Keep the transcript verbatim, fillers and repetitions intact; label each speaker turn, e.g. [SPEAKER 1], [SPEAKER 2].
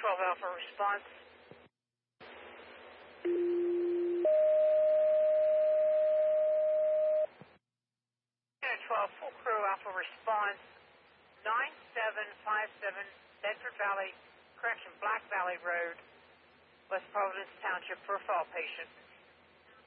[SPEAKER 1] twelve Alpha response. Unit twelve, full crew Alpha response. nine seven five seven Bedford Valley, correction, Black Valley Road, West Providence Township for a fall patient.